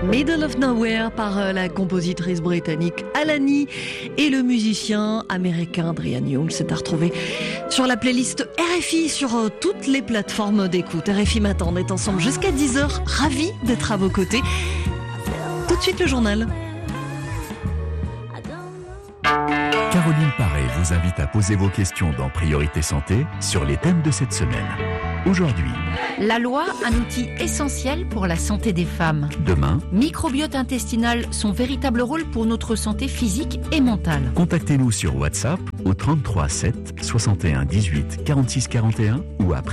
Middle of Nowhere par la compositrice britannique Alani et le musicien américain Adrian Young. C'est à retrouver sur la playlist RFI sur toutes les plateformes d'écoute. RFI Matin, on est ensemble jusqu'à 10h. Ravi d'être à vos côtés. Tout de suite le journal. Caroline Paré vous invite à poser vos questions dans Priorité Santé sur les thèmes de cette semaine. Aujourd'hui, la loi, un outil essentiel pour la santé des femmes. Demain, microbiote intestinal, son véritable rôle pour notre santé physique et mentale. Contactez-nous sur WhatsApp au 33 7 61 18 46 41 ou à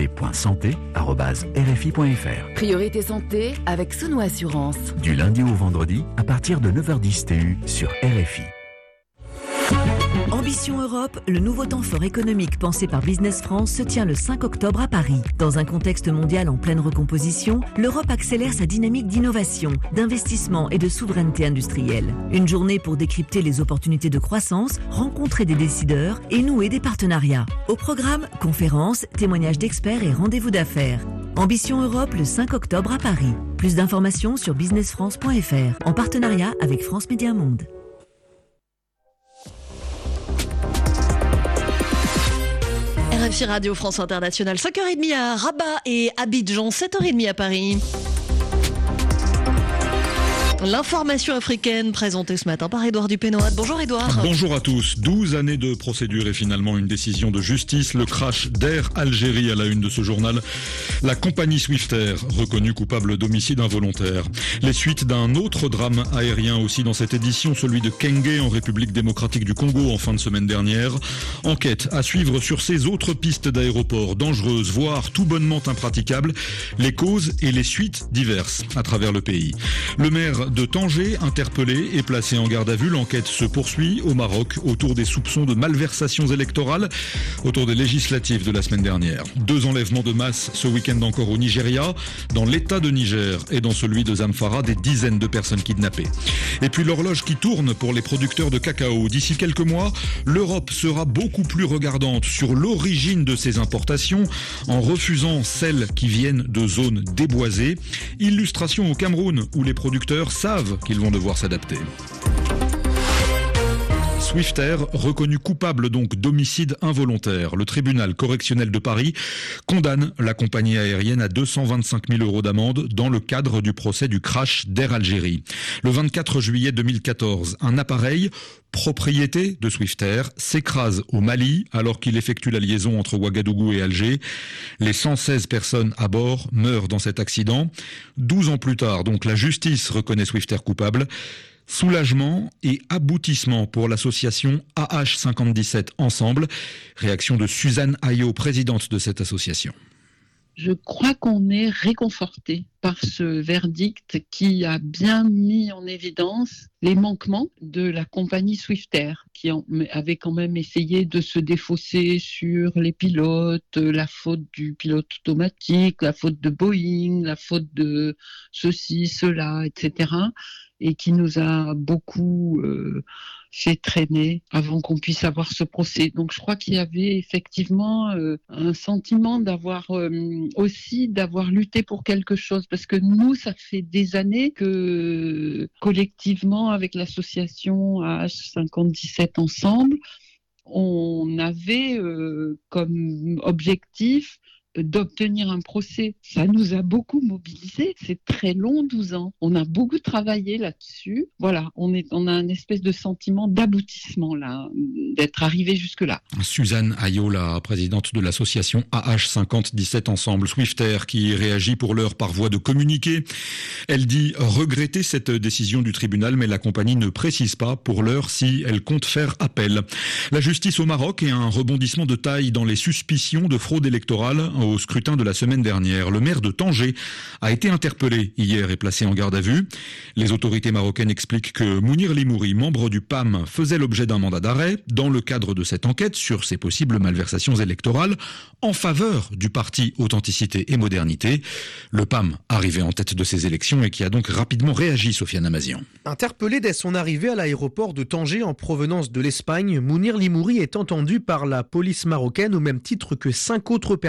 priorité.santé@rfi.fr. Priorité Santé avec Sounou Assurance. Du lundi au vendredi à partir de 9h10 TU sur RFI. Ambition Europe, le nouveau temps fort économique pensé par Business France se tient le 5 octobre à Paris. Dans un contexte mondial en pleine recomposition, l'Europe accélère sa dynamique d'innovation, d'investissement et de souveraineté industrielle. Une journée pour décrypter les opportunités de croissance, rencontrer des décideurs et nouer des partenariats. Au programme, conférences, témoignages d'experts et rendez-vous d'affaires. Ambition Europe le 5 octobre à Paris. Plus d'informations sur businessfrance.fr en partenariat avec France Média Monde. RFI Radio France Internationale, 5h30 à Rabat et Abidjan, 7h30 à Paris. L'information africaine présentée ce matin par Édouard Dupénoat. Bonjour Édouard. Bonjour à tous. 12 années de procédure et finalement une décision de justice. Le crash d'Air Algérie à la une de ce journal. La compagnie Swiftair reconnue coupable d'homicide involontaire. Les suites d'un autre drame aérien aussi dans cette édition, celui de Kenge en République démocratique du Congo en fin de semaine dernière. Enquête à suivre sur ces autres pistes d'aéroports dangereuses, voire tout bonnement impraticables. Les causes et les suites diverses à travers le pays. Le maire de Tanger, interpellé et placé en garde à vue. L'enquête se poursuit au Maroc autour des soupçons de malversations électorales autour des législatives de la semaine dernière. 2 enlèvements de masse ce week-end encore au Nigeria, dans l'état de Niger et dans celui de Zamfara, des dizaines de personnes kidnappées. Et puis l'horloge qui tourne pour les producteurs de cacao. D'ici quelques mois, l'Europe sera beaucoup plus regardante sur l'origine de ses importations en refusant celles qui viennent de zones déboisées. Illustration au Cameroun où les producteurs savent qu'ils vont devoir s'adapter. Swiftair, reconnu coupable donc d'homicide involontaire. Le tribunal correctionnel de Paris condamne la compagnie aérienne à 225 000 € d'amende dans le cadre du procès du crash d'Air Algérie. Le 24 juillet 2014, un appareil propriété de Swiftair s'écrase au Mali alors qu'il effectue la liaison entre Ouagadougou et Alger. Les 116 personnes à bord meurent dans cet accident. 12 ans plus tard, donc, la justice reconnaît Swiftair coupable. Soulagement et aboutissement pour l'association AH57 Ensemble. Réaction de Suzanne Ayot, présidente de cette association. Je crois qu'on est réconforté par ce verdict qui a bien mis en évidence les manquements de la compagnie Swiftair, qui avait quand même essayé de se défausser sur les pilotes, la faute du pilote automatique, la faute de Boeing, la faute de ceci, cela, etc. et qui nous a beaucoup fait traîner avant qu'on puisse avoir ce procès. Donc je crois qu'il y avait effectivement un sentiment d'avoir lutté pour quelque chose, parce que nous, ça fait des années que collectivement, avec l'association AH57 Ensemble, on avait comme objectif d'obtenir un procès. Ça nous a beaucoup mobilisés. C'est très long, 12 ans. On a beaucoup travaillé là-dessus. Voilà, on a un espèce de sentiment d'aboutissement là, d'être arrivé jusque-là. Suzanne Ayot, la présidente de l'association AH57 Ensemble. Swiftair qui réagit pour l'heure par voie de communiqué. Elle dit regretter cette décision du tribunal, mais la compagnie ne précise pas pour l'heure si elle compte faire appel. La justice au Maroc et un rebondissement de taille dans les suspicions de fraude électorale au scrutin de la semaine dernière. Le maire de Tanger a été interpellé hier et placé en garde à vue. Les autorités marocaines expliquent que Mounir Limouri, membre du PAM, faisait l'objet d'un mandat d'arrêt dans le cadre de cette enquête sur ces possibles malversations électorales en faveur du parti Authenticité et Modernité. Le PAM, arrivé en tête de ces élections et qui a donc rapidement réagi, Sofiane Amazian. Interpellé dès son arrivée à l'aéroport de Tanger en provenance de l'Espagne, Mounir Limouri est entendu par la police marocaine au même titre que 5 autres personnes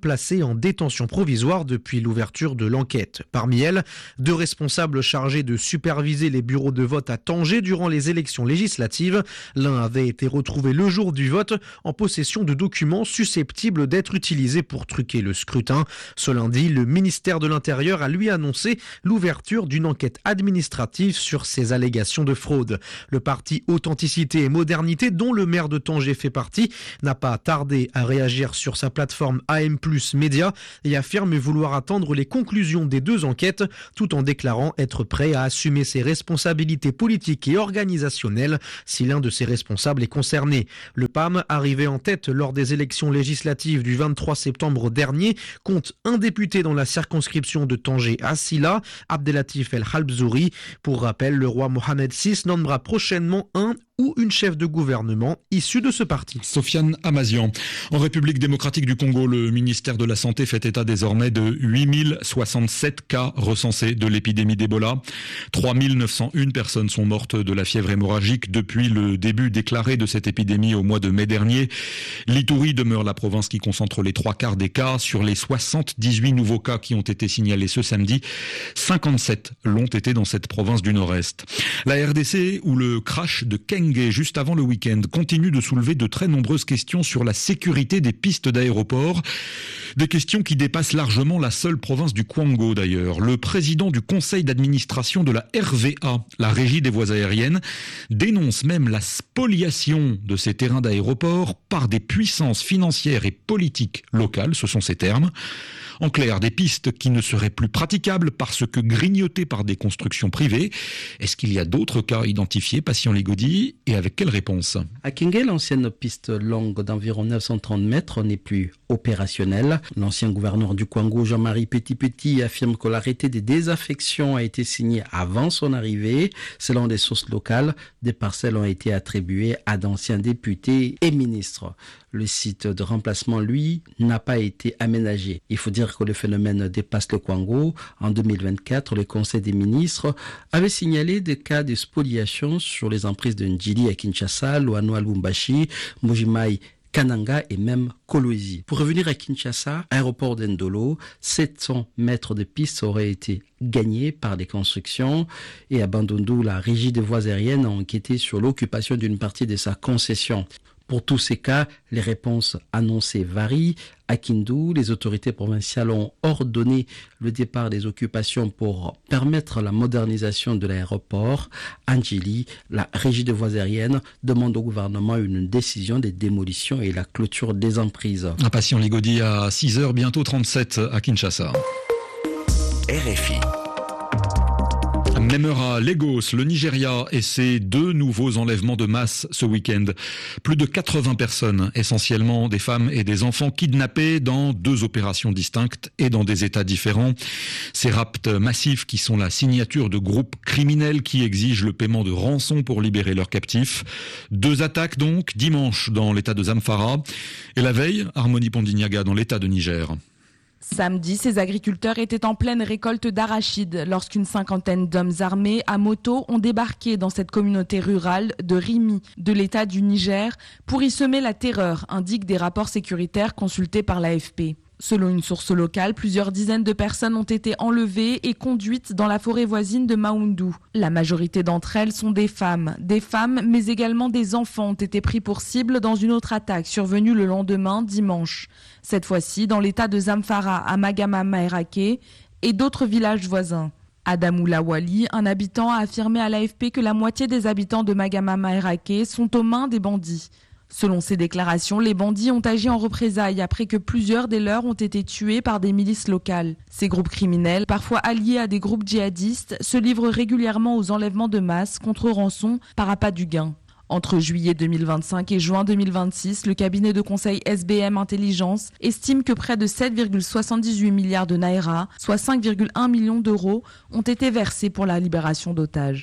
placées en détention provisoire depuis l'ouverture de l'enquête. Parmi elles, 2 responsables chargés de superviser les bureaux de vote à Tanger durant les élections législatives. L'un avait été retrouvé le jour du vote en possession de documents susceptibles d'être utilisés pour truquer le scrutin. Ce lundi, le ministère de l'Intérieur a lui annoncé l'ouverture d'une enquête administrative sur ces allégations de fraude. Le parti Authenticité et Modernité, dont le maire de Tanger fait partie, n'a pas tardé à réagir sur sa plateforme AM+ Média et affirme vouloir attendre les conclusions des 2 enquêtes, tout en déclarant être prêt à assumer ses responsabilités politiques et organisationnelles si l'un de ses responsables est concerné. Le PAM, arrivé en tête lors des élections législatives du 23 septembre dernier, compte un député dans la circonscription de Tanger-Assila, Abdelatif El Halbzouri. Pour rappel, le roi Mohamed VI nommera prochainement un ou une chef de gouvernement issue de ce parti. Sofiane Amazian. En République démocratique du Congo, le ministère de la Santé fait état désormais de 8067 cas recensés de l'épidémie d'Ebola. 3901 personnes sont mortes de la fièvre hémorragique depuis le début déclaré de cette épidémie au mois de mai dernier. L'Ituri demeure la province qui concentre les 3/4 des cas. Sur les 78 nouveaux cas qui ont été signalés ce samedi, 57 l'ont été dans cette province du Nord-Est. La RDC, où le crash de Kenge juste avant le week-end, continue de soulever de très nombreuses questions sur la sécurité des pistes d'aéroport. Des questions qui dépassent largement la seule province du Kwango d'ailleurs. Le président du conseil d'administration de la RVA, la Régie des voies aériennes, dénonce même la spoliation de ces terrains d'aéroport par des puissances financières et politiques locales, ce sont ces termes. En clair, des pistes qui ne seraient plus praticables parce que grignotées par des constructions privées. Est-ce qu'il y a d'autres cas identifiés, Patient Ligodi, et avec quelle réponse? À Kenge, l'ancienne piste longue d'environ 930 mètres n'est plus opérationnelle. L'ancien gouverneur du Kwango, Jean-Marie Petit, affirme que l'arrêté des désaffections a été signé avant son arrivée. Selon des sources locales, des parcelles ont été attribuées à d'anciens députés et ministres. Le site de remplacement, lui, n'a pas été aménagé. Il faut dire que le phénomène dépasse le Kwango. En 2024, le Conseil des ministres avait signalé des cas de spoliation sur les emprises de Ndjili à Kinshasa, Loano à Lubumbashi, Mbuji-Mayi, Kananga et même Kolwezi. Pour revenir à Kinshasa, aéroport d'Endolo, 700 mètres de pistes auraient été gagnés par des constructions et à Bandundu, la Régie des voies aériennes a enquêté sur l'occupation d'une partie de sa concession. Pour tous ces cas, les réponses annoncées varient. À Kindu, les autorités provinciales ont ordonné le départ des occupations pour permettre la modernisation de l'aéroport. À Ndjili, la Régie des voies aériennes demande au gouvernement une décision des démolitions et la clôture des emprises. Un Patient Ligodi à 6h, bientôt 37 à Kinshasa. RFI. Même heure à Lagos, le Nigeria et ses 2 nouveaux enlèvements de masse ce week-end. Plus de 80 personnes, essentiellement des femmes et des enfants, kidnappés dans 2 opérations distinctes et dans des états différents. Ces rapts massifs qui sont la signature de groupes criminels qui exigent le paiement de rançon pour libérer leurs captifs. 2 attaques donc, dimanche dans l'état de Zamfara et la veille, Harmonie Pondignaga dans l'état de Niger. Samedi, ces agriculteurs étaient en pleine récolte d'arachides lorsqu'une 50aine d'hommes armés à moto ont débarqué dans cette communauté rurale de Rimi, de l'état du Niger, pour y semer la terreur, indiquent des rapports sécuritaires consultés par l'AFP. Selon une source locale, plusieurs dizaines de personnes ont été enlevées et conduites dans la forêt voisine de Maoundou. La majorité d'entre elles sont des femmes mais également des enfants ont été pris pour cible dans une autre attaque survenue le lendemain, dimanche. Cette fois-ci dans l'état de Zamfara à Magama-Maerake et d'autres villages voisins. Adamou Lawali, un habitant, a affirmé à l'AFP que la moitié des habitants de Magama-Maerake sont aux mains des bandits. Selon ces déclarations, les bandits ont agi en représailles après que plusieurs des leurs ont été tués par des milices locales. Ces groupes criminels, parfois alliés à des groupes djihadistes, se livrent régulièrement aux enlèvements de masse contre rançon par appât du gain. Entre juillet 2025 et juin 2026, le cabinet de conseil SBM Intelligence estime que près de 7,78 milliards de naira, soit 5,1 millions d'euros, ont été versés pour la libération d'otages.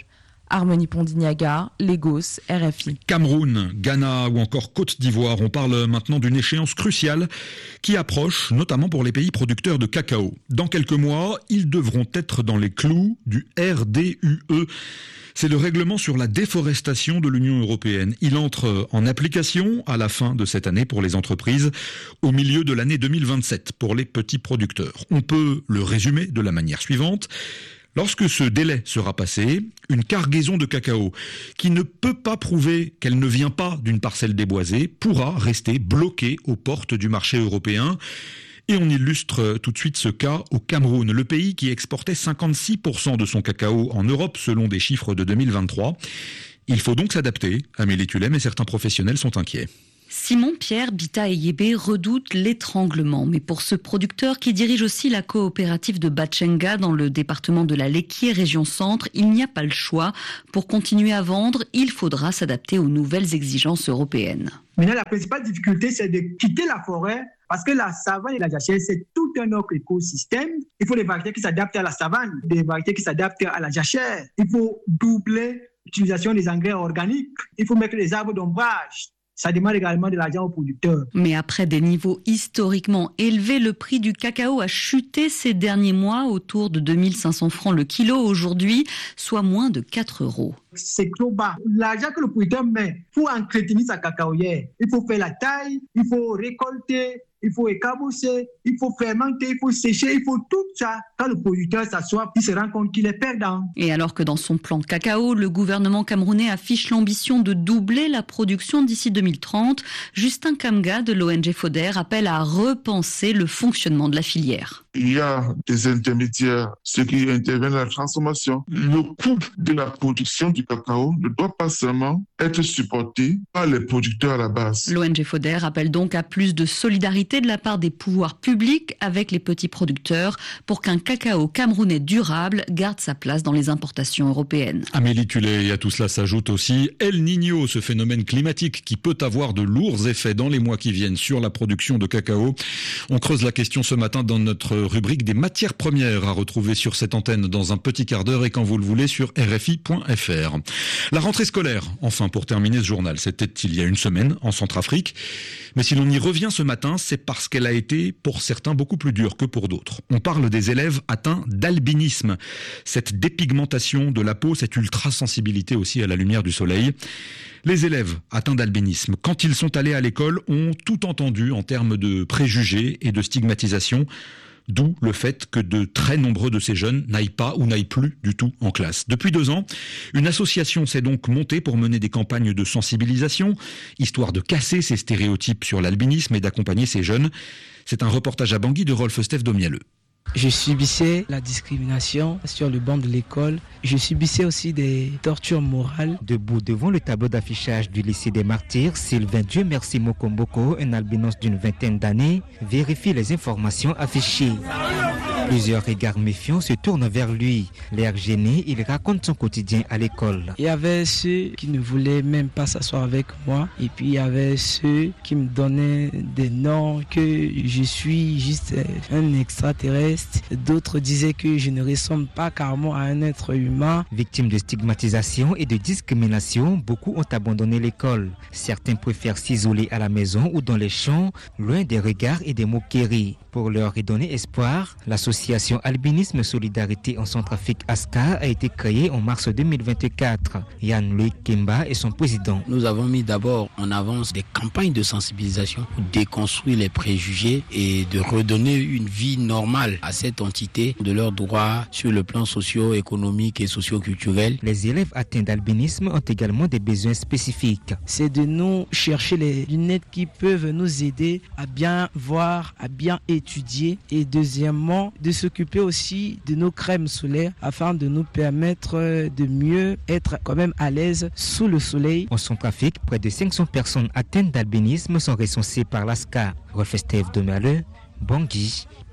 Harmonie Pondignaga, Lagos, RFI. Cameroun, Ghana ou encore Côte d'Ivoire, on parle maintenant d'une échéance cruciale qui approche, notamment pour les pays producteurs de cacao. Dans quelques mois, ils devront être dans les clous du RDUE. C'est le règlement sur la déforestation de l'Union européenne. Il entre en application à la fin de cette année pour les entreprises, au milieu de l'année 2027 pour les petits producteurs. On peut le résumer de la manière suivante. Lorsque ce délai sera passé, une cargaison de cacao qui ne peut pas prouver qu'elle ne vient pas d'une parcelle déboisée pourra rester bloquée aux portes du marché européen. Et on illustre tout de suite ce cas au Cameroun, le pays qui exportait 56% de son cacao en Europe selon des chiffres de 2023. Il faut donc s'adapter. Amélie Tulem et certains professionnels sont inquiets. Simon Pierre Bita Eyebe redoute l'étranglement. Mais pour ce producteur qui dirige aussi la coopérative de Batchenga dans le département de la Léquier, région centre, il n'y a pas le choix. Pour continuer à vendre, il faudra s'adapter aux nouvelles exigences européennes. Maintenant, la principale difficulté, c'est de quitter la forêt parce que la savane et la jachère, c'est tout un autre écosystème. Il faut des variétés qui s'adaptent à la savane, des variétés qui s'adaptent à la jachère. Il faut doubler l'utilisation des engrais organiques. Il faut mettre des arbres d'ombrage. Ça demande également de l'argent aux producteurs. Mais après des niveaux historiquement élevés, le prix du cacao a chuté ces derniers mois autour de 2500 francs le kilo aujourd'hui, soit moins de 4 €. C'est trop bas. L'argent que le producteur met pour entretenir sa cacaoyère, il faut faire la taille, il faut récolter, il faut écabousser, il faut fermenter, il faut sécher, il faut tout ça. Quand le producteur s'assoit, il se rend compte qu'il est perdant. Et alors que dans son plan cacao, le gouvernement camerounais affiche l'ambition de doubler la production d'ici 2030, Justin Kamga de l'ONG FODER appelle à repenser le fonctionnement de la filière. Il y a des intermédiaires, ceux qui interviennent dans la transformation. Le coût de la production du cacao ne doit pas seulement être supporté par les producteurs à la base. L'ONG FODER appelle donc à plus de solidarité de la part des pouvoirs publics avec les petits producteurs pour qu'un cacao camerounais durable garde sa place dans les importations européennes. Amélie Tullet, et à tout cela s'ajoute aussi El Niño, ce phénomène climatique qui peut avoir de lourds effets dans les mois qui viennent sur la production de cacao. On creuse la question ce matin dans notre rubrique des matières premières à retrouver sur cette antenne dans un petit quart d'heure et quand vous le voulez sur rfi.fr. La rentrée scolaire, enfin pour terminer ce journal, c'était il y a une semaine en Centrafrique. Mais si l'on y revient ce matin, c'est parce qu'elle a été pour certains beaucoup plus dure que pour d'autres. On parle des élèves atteints d'albinisme. Cette dépigmentation de la peau, cette ultra-sensibilité aussi à la lumière du soleil. Les élèves atteints d'albinisme, quand ils sont allés à l'école, ont tout entendu en termes de préjugés et de stigmatisation. D'où le fait que de très nombreux de ces jeunes n'aillent pas ou n'aillent plus du tout en classe. Depuis 2 ans, une association s'est donc montée pour mener des campagnes de sensibilisation, histoire de casser ces stéréotypes sur l'albinisme et d'accompagner ces jeunes. C'est un reportage à Bangui de Rolf Steph Domielleux. Je subissais la discrimination sur le banc de l'école. Je subissais aussi des tortures morales. Debout devant le tableau d'affichage du lycée des Martyrs, Sylvain Dieu Merci Mokomboko, un albinos d'une 20aine d'années, vérifie les informations affichées. Plusieurs regards méfiants se tournent vers lui. L'air gêné, il raconte son quotidien à l'école. Il y avait ceux qui ne voulaient même pas s'asseoir avec moi. Et puis il y avait ceux qui me donnaient des noms, que je suis juste un extraterrestre. D'autres disaient que je ne ressemble pas carrément à un être humain. Victimes de stigmatisation et de discrimination, beaucoup ont abandonné l'école. Certains préfèrent s'isoler à la maison ou dans les champs, loin des regards et des moqueries. Pour leur redonner espoir, l'association Albinisme Solidarité en Centrafrique ASCA a été créée en mars 2024. Yann-Louis Kemba est son président. Nous avons mis d'abord en avance des campagnes de sensibilisation pour déconstruire les préjugés et de redonner une vie normale à cette entité, de leurs droits sur le plan socio-économique et socio-culturel. Les élèves atteints d'albinisme ont également des besoins spécifiques. C'est de nous chercher les lunettes qui peuvent nous aider à bien voir, à bien étudier, et deuxièmement de s'occuper aussi de nos crèmes solaires afin de nous permettre de mieux être quand même à l'aise sous le soleil. En Centrafrique, près de 500 personnes atteintes d'albinisme sont recensées par l'ASCA. Rolf Steph Domielleux, Bangui,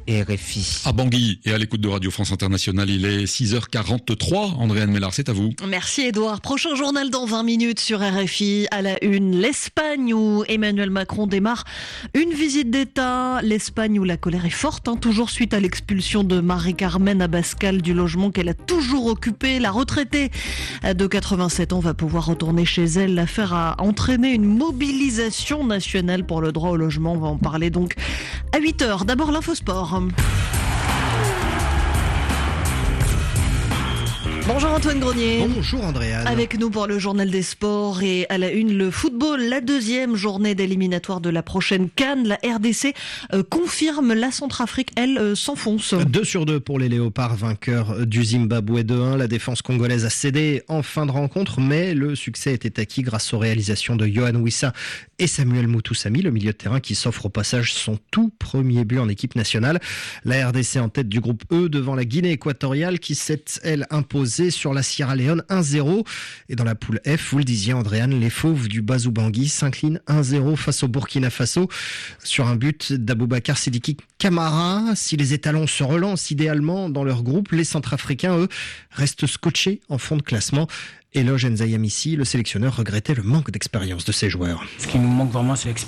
RFI. À Bangui et à l'écoute de Radio France Internationale, il est 6h43. Andréane Mellard, c'est à vous. Merci Edouard. Prochain journal dans 20 minutes sur RFI. À la une, l'Espagne où Emmanuel Macron démarre une visite d'État. L'Espagne où la colère est forte, toujours suite à l'expulsion de Marie-Carmen Abascal du logement qu'elle a toujours occupé. La retraitée de 87 ans va pouvoir retourner chez elle. L'affaire a entraîné une mobilisation nationale pour le droit au logement. On va en parler donc à 8h. D'abord l'infosport. Bonjour Antoine Grenier. Bonjour Andréane. Avec nous pour le journal des sports et à la une, le football, la deuxième journée d'éliminatoire de la prochaine CAN. La RDC confirme, la Centrafrique, elle, s'enfonce. 2-2 pour les Léopards, vainqueurs du Zimbabwe 2-1. La défense congolaise a cédé en fin de rencontre, mais le succès était acquis grâce aux réalisations de Yohan Wissa et Samuel Moutoussamy, le milieu de terrain qui s'offre au passage son tout premier but en équipe nationale. La RDC en tête du groupe E devant la Guinée équatoriale qui s'est, elle, imposée sur la Sierra Leone 1-0. Et dans la poule F, vous le disiez Andréane, les Fauves du Bazou Bangui s'inclinent 1-0 face au Burkina Faso sur un but d'Aboubacar Sidiki Camara. Si les étalons se relancent idéalement dans leur groupe, les Centrafricains, eux, restent scotchés en fond de classement. Eloge Nzayamissi, le sélectionneur, regrettait le manque d'expérience de ses joueurs. Ce qui nous manque vraiment, c'est l'expérience.